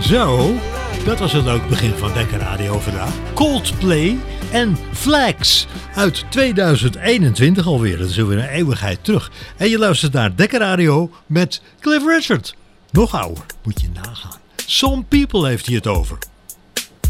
Zo, dat was een leuk begin van Dekker Radio vandaag. Coldplay en Flags uit 2021 alweer. Dat is alweer een eeuwigheid terug. En je luistert naar Dekker Radio met Cliff Richard. Nog ouder, moet je nagaan. Some People heeft hij het over.